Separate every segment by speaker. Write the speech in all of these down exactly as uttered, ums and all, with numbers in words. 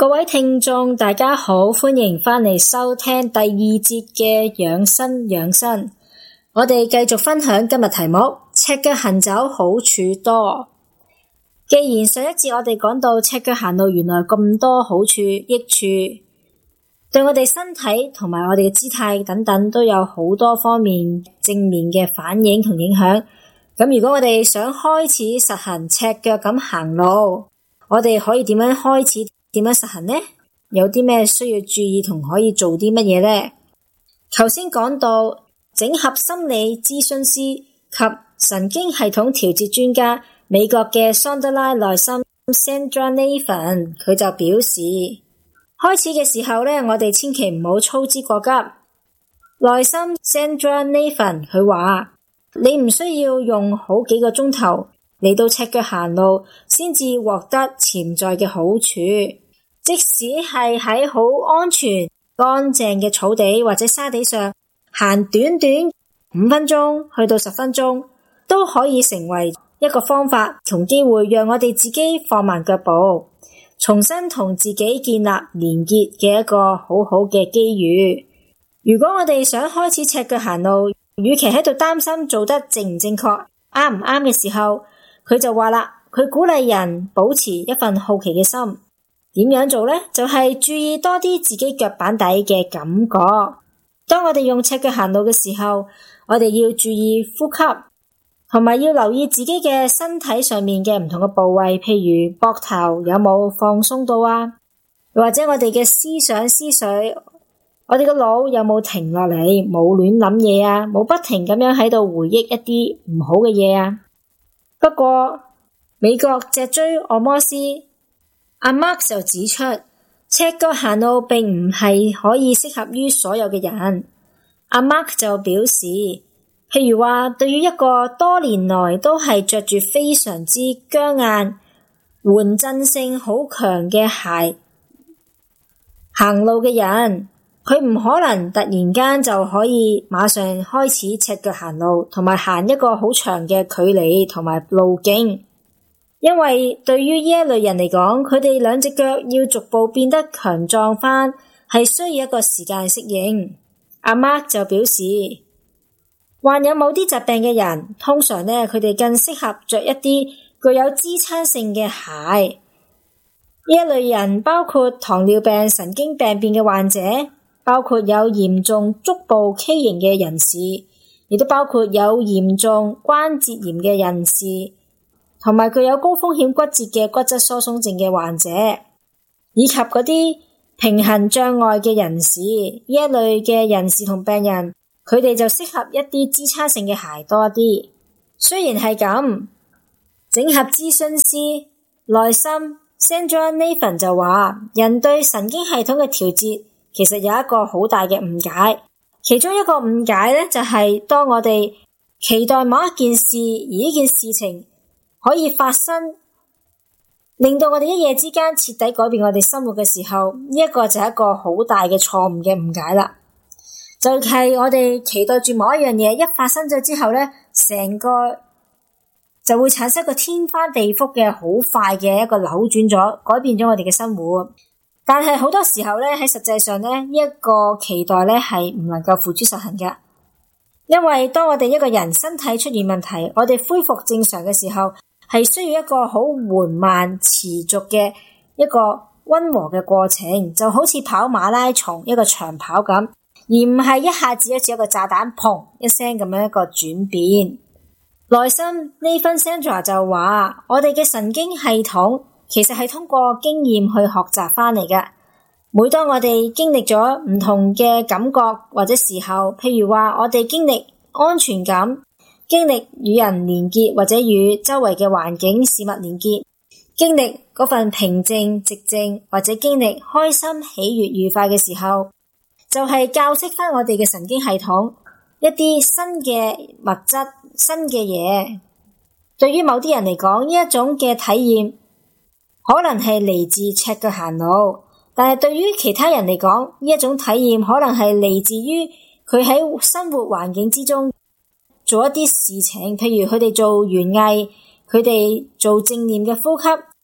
Speaker 1: 各位聽眾大家好，歡迎返嚟收聽第二節嘅養生養生。我哋繼續分享今日題目，赤腳行走好處多。既然上一節我哋講到赤腳行路原來咁多好處益處，對我哋身體同埋我哋嘅姿態等等都有好多方面正面嘅反應同影響。咁如果我哋想開始實行赤腳咁行路，我哋可以點樣開始？點樣實行呢？有啲咩需要注意同可以做啲乜嘢呢？頭先講到整合心理諮詢師及神經系統調節專家美國嘅桑德拉內森 Sandra Nathan， 佢就表示，開始嘅時候呢，我哋千祈唔好操之過急。內森 Sandra Nathan 佢話，你唔需要用好幾個鐘頭嚟到赤腳行路先至獲得潛在嘅好處。即使係喺好安全乾淨嘅草地或者沙地上行短短五分鐘去到十分鐘，都可以成為一個方法同機會，讓我哋自己放慢腳步，重新同自己建立連結嘅一個好好嘅機遇。如果我哋想開始赤腳行路，與其喺度擔心做得正唔正確啱唔啱嘅時候，佢就話啦，佢鼓勵人保持一份好奇嘅心。點樣做呢？就係注意多啲自己腳板底嘅感覺。當我哋用赤腳行路嘅時候，我哋要注意呼吸，同埋要留意自己嘅身體上面嘅唔同嘅部位，譬如膊頭有冇放鬆到啊，或者我哋嘅思想思緒，我哋個腦有冇停落嚟，冇亂諗嘢啊，冇不停咁樣喺度回憶一啲唔好嘅嘢啊。不過美國脊椎按摩師阿 Mark 就指出，赤腳行路並唔係可以適合於所有嘅人。阿 Mark 就表示，譬如話對於一個多年來都係着住非常之僵硬、緩震性好強嘅鞋行路嘅人，佢唔可能突然間就可以馬上開始赤腳行路，同埋行一個好長嘅距離同埋路徑。因為對於呢一類人嚟講，佢哋兩隻腳要逐步變得強壯返，係需要一個時間適應。阿 Mark 就表示，患有某啲疾病嘅人，通常呢，佢哋更適合着一啲具有支撐性嘅鞋。呢一類人包括糖尿病、神經病變嘅患者，包括有嚴重足部畸形嘅人士，亦都包括有嚴重關節炎嘅人士，同埋具有高風險骨折嘅骨質疏鬆症嘅患者，以及嗰啲平衡障礙嘅人士，呢一類嘅人士同病人，佢哋就適合一啲支撐性嘅鞋多啲。雖然係咁，整合諮詢師內森 Sandra Nathan 就話，人對神經系統嘅調節其實有一個好大嘅誤解。其中一個誤解呢，就係當我哋期待某一件事，而呢件事情可以發生，令到我哋一夜之間徹底改變我哋生活嘅時候，呢一個就係一個好大嘅錯誤嘅誤解啦。就係我哋期待住某一樣嘢一發生咗之後呢，成個就會產生一個天翻地覆嘅好快嘅一個扭轉咗，改變咗我哋嘅生活。但係好多時候呢，喺實際上呢，呢一個期待呢係唔能夠付諸實行嘅。因為當我哋一個人身體出現問題，我哋恢復正常嘅時候，係需要一個好緩慢持續嘅一個溫和嘅過程，就好似跑馬拉松一個長跑咁，而唔係一下子好似一個炸彈砰一聲咁樣一個轉變。內森 Nathan Sandra 就話，我哋嘅神經系統其實係通過經驗去學習翻嚟嘅。每當我哋經歷咗唔同嘅感覺或者時候，譬如話我哋經歷安全感，經歷與人連結，或者與周圍嘅環境事物連結，經歷嗰份平靜寂靜，或者經歷開心喜悅愉快嘅時候，就係教識翻我哋嘅神經系統一啲新嘅物質、新嘅嘢。對於某啲人嚟講，呢一種嘅體驗可能係嚟自赤腳行路，但係對於其他人嚟講，呢一種體驗可能係嚟自於佢喺生活環境之中做一啲事情，譬如佢哋做園藝，佢哋做正念嘅呼吸，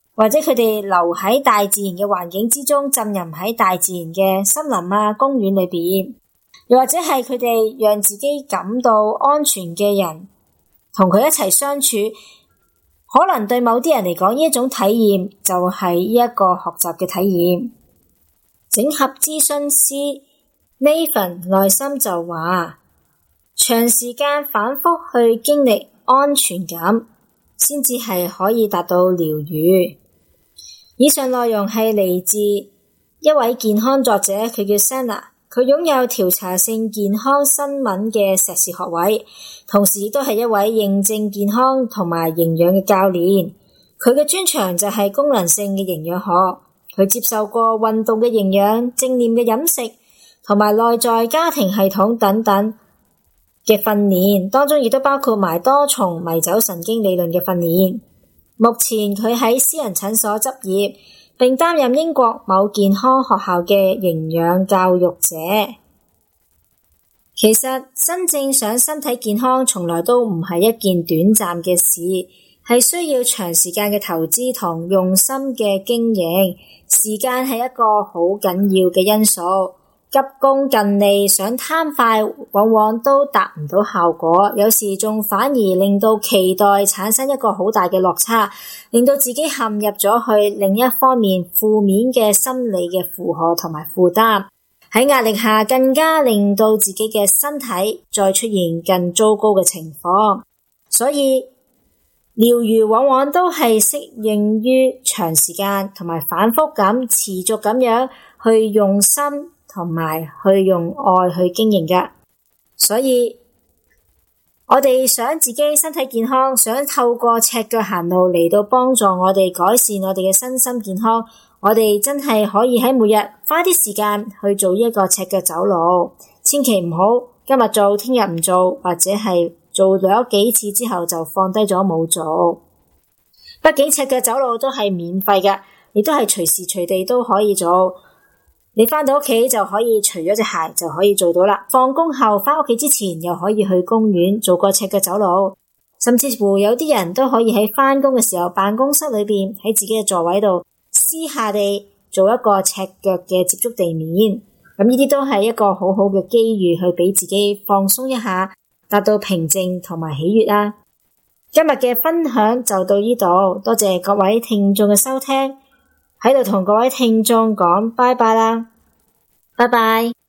Speaker 1: 或者佢哋留喺大自然嘅環境之中，浸淫喺大自然嘅森林啊、公園裏邊，又或者係佢哋讓自己感到安全嘅人，同佢一齊相處，可能對某啲人嚟講，呢一種體驗就係呢一個學習嘅體驗。整合諮詢師 Nathan 內心就話，長時間反覆去經歷安全感，先至係可以達到療癒。以上內容係嚟自一位健康作者，佢叫 Sana， 佢擁有調查性健康新聞嘅碩士學位，同時都係一位認證健康同埋營養嘅教練。佢嘅專長就係功能性嘅營養學，佢接受過運動嘅營養、正念嘅飲食同埋內在家庭系統等等嘅訓練，當中亦都包括埋多重迷走神經理論嘅訓練。目前佢喺私人診所執業，並擔任英國某健康學校嘅營養教育者。其實真正想身體健康，從來都唔係一件短暫嘅事，係需要長時間嘅投資同用心嘅經營。時間係一個好緊要嘅因素。急功近利，想貪快，往往都達唔到效果，有時仲反而令到期待產生一個好大嘅落差，令到自己陷入咗去另一方面負面嘅心理嘅負荷同埋負擔，喺壓力下更加令到自己嘅身體再出現更糟糕嘅情況。所以療癒往往都係適應於長時間同埋反覆咁持續咁樣去用心同埋去用愛去經營嘅。所以我哋想自己身體健康，想透過赤腳行路嚟到幫助我哋改善我哋嘅身心健康，我哋真係可以喺每日花啲時間去做一個赤腳走路，千祈唔好今日做聽日唔做，或者係做咗幾次之後就放低咗冇做。畢竟赤腳走路都係免費嘅，亦都係隨時隨地都可以做。你返到屋企就可以除咗隻鞋就可以做到啦。放工後返屋企之前又可以去公園做個赤腳走路，甚至乎有啲人都可以喺返工嘅時候，辦公室裏邊喺自己嘅座位度私下地做一個赤腳嘅接觸地面。咁呢啲都係一個好好嘅機遇去俾自己放鬆一下，達到平靜同埋喜悅啦。今日嘅分享就到呢度，多謝各位聽眾嘅收聽，喺度同各位聽眾講拜拜啦，拜拜。